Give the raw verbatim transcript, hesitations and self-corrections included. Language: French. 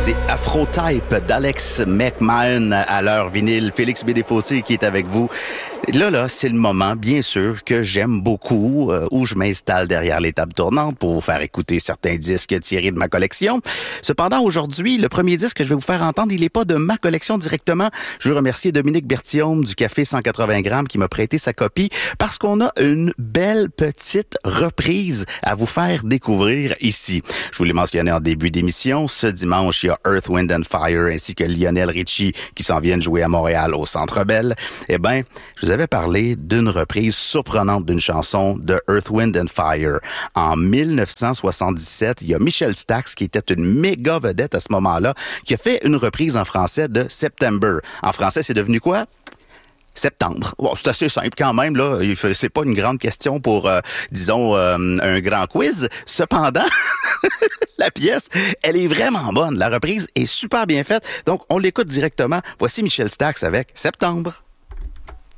C'est Afro-Type d'Alex McMahon à l'heure vinyle. Félix Bédéfossé qui est avec vous. Là, là, c'est le moment, bien sûr, que j'aime beaucoup, euh, où je m'installe derrière les tables tournantes pour vous faire écouter certains disques tirés de ma collection. Cependant, aujourd'hui, le premier disque que je vais vous faire entendre, il n'est pas de ma collection directement. Je veux remercier Dominique Berthiaume du Café cent quatre-vingts grammes qui m'a prêté sa copie parce qu'on a une belle petite reprise à vous faire découvrir ici. Je vous l'ai mentionné en début d'émission. Ce dimanche, il y a Earth, Wind and Fire ainsi que Lionel Richie qui s'en viennent jouer à Montréal au Centre Bell. Eh ben, je vous avais parlé d'une reprise surprenante d'une chanson de Earth, Wind and Fire. En dix-neuf cent soixante-dix-sept, il y a Michel Stax, qui était une méga vedette à ce moment-là, qui a fait une reprise en français de September. En français, c'est devenu quoi? Septembre. Bon, c'est assez simple quand même, là. C'est pas une grande question pour, euh, disons, euh, un grand quiz. Cependant, la pièce, elle est vraiment bonne. La reprise est super bien faite. Donc, on l'écoute directement. Voici Michel Stax avec Septembre.